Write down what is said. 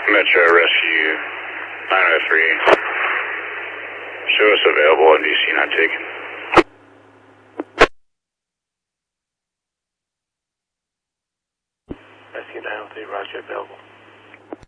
Metro Rescue 903. Show us available, NBC not taken. Rescue 903, roger, available.